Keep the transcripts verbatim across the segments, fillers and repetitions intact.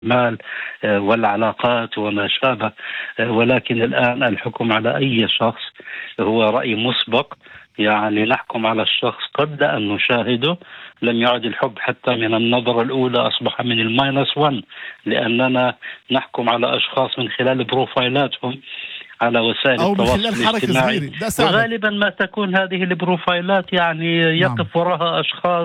المال والعلاقات وما شابه. ولكن الآن الحكم على أي شخص هو رأي مسبق، يعني نحكم على الشخص قبل أن نشاهده. لم يعد الحب حتى من النظرة الأولى، أصبح من الماينس ون، لأننا نحكم على أشخاص من خلال بروفايلاتهم على وسائل أو من التواصل خلال حركة الاجتماعي. صغيرة. وغالبا ما تكون هذه البروفايلات يعني يقف نعم. وراها أشخاص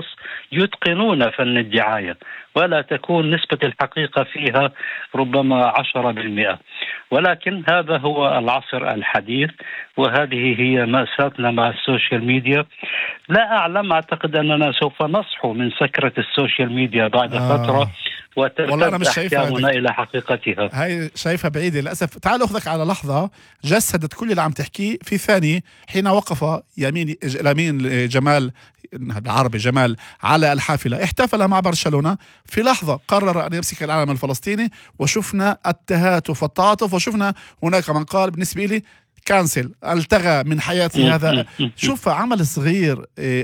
يتقنون فن الدعاية، ولا تكون نسبة الحقيقة فيها ربما عشرة بالمئة. ولكن هذا هو العصر الحديث، وهذه هي مأساتنا مع السوشيال ميديا. لا أعلم، أعتقد أننا سوف نصحو من سكرة السوشيال ميديا بعد آه. فترة، والله أنا وترتد مش شايفها أحكامنا إلى حقيقتها. هاي شايفها بعيدة للأسف. تعال أخذك على لحظة جسدت كل اللي عم تحكيه في ثانية، حين وقف يمين يمين جمال العربي جمال على الحافلة، احتفل مع برشلونة، في لحظة قرر أن يمسك العلم الفلسطيني، وشفنا التهاتف والتعاطف، وشفنا هناك من قال بالنسبة لي كانسل، التغى من حياتي هذا. شوف عمل صغير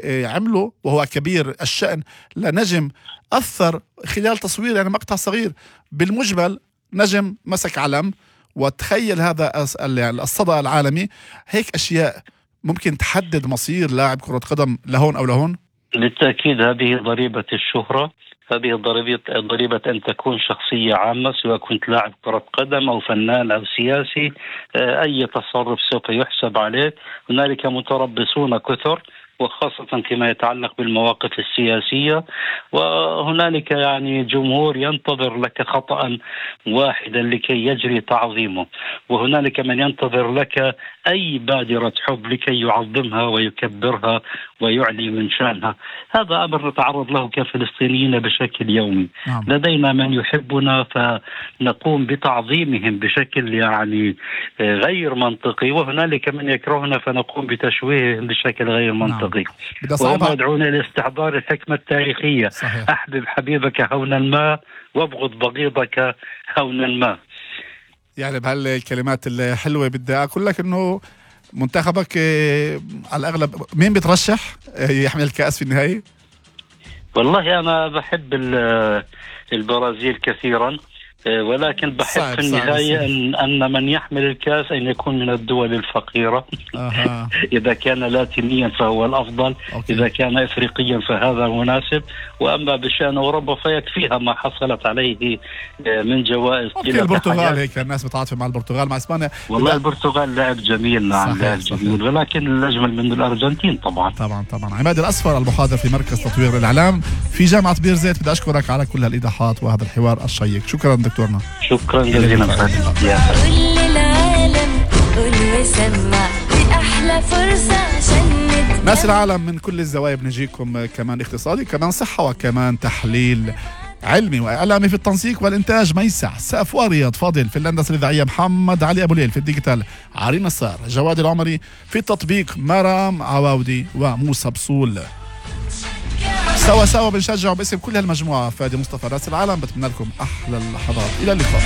عمله وهو كبير الشأن لنجم أثر خلال تصوير يعني مقطع صغير. بالمجمل نجم مسك علم، وتخيل هذا الصدى العالمي. هيك أشياء ممكن تحدد مصير لاعب كرة قدم لهون أو لهون. بالتأكيد هذه ضريبة الشهرة، هذه ضريبة ضريبة أن تكون شخصية عامة، سواء كنت لاعب كرة قدم أو فنان أو سياسي. أي تصرف سوف يحسب عليه. هنالك متربصون كثر، وخاصة فيما يتعلق بالمواقف السياسية، وهنالك يعني جمهور ينتظر لك خطأ واحدا لكي يجري تعظيمه، وهنالك من ينتظر لك أي بادرة حب لكي يعظمها ويكبرها ويعلي من شأنها. هذا أمر نتعرض له كفلسطينيين بشكل يومي. نعم. لدينا من يحبنا فنقوم بتعظيمهم بشكل يعني غير منطقي، وهنالك من يكرهنا فنقوم بتشويههم بشكل غير منطقي. نعم. وهم يدعون إلى استحضار الحكمة التاريخية. صحيح. أحبب حبيبك هونا ما، وابغض بغيضك هونا ما. يعني بهالكلمات الحلوة بدي أقول لك إنه منتخبك على الأغلب مين بترشح يحمل الكأس في النهاية؟ والله أنا بحب البرازيل كثيرا، ولكن بحب صعب في النهاية صعب أن, أن من يحمل الكأس أن يكون من الدول الفقيرة. أه. إذا كان لاتينيا فهو الأفضل. أوكي. إذا كان إفريقيا فهذا مناسب. وأما بشأن أوروبا فيكفيها ما حصلت عليه من جوائز. البرتغال هيك الناس بتعاطف مع البرتغال مع إسبانيا. والله البرتغال لاعب جميل. نعم لاعب جميل، ولكن الأجمل من الأرجنتين طبعا. طبعا طبعا. عماد الأصفر المحاضر في مركز تطوير الإعلام في جامعة بير زيت، بدي أشكرك على كل هالإيضاحات وهذا الحوار الشيق. شكرا دكتورنا. شكرا جزيلا. كل العالم قول وسمع، دي احلى فرصه عشان ناس العالم من كل الزوايا بنجيكم، كمان اقتصادي، كمان صحه، وكمان تحليل علمي واعلامي في التنسيق والانتاج. ميسع سقف ورياض فاضل في الهندسه الاذاعيه، محمد علي ابو ليل في الديجيتال، عرين الصار، جواد العمري في التطبيق، مرام عواودي وموسى بصول. سوا سوا بنشجع باسم كل هالمجموعه. فادي مصطفى راس العالم بتمنى لكم احلى اللحظات. الى اللقاء.